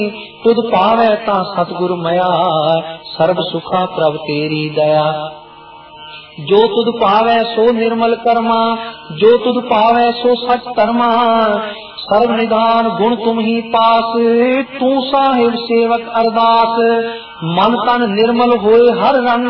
तुद पावै ता सतगुर मया, सर्ब सुखा प्रभ तेरी दया। जो तुद पावै सो निर्मल कर्मा, जो तुद पावै सो सच धर्मा। सर्व निधान गुण तुम ही पास, तू साहिब सेवक अरदास। मन तन निर्मल होए हर रंग,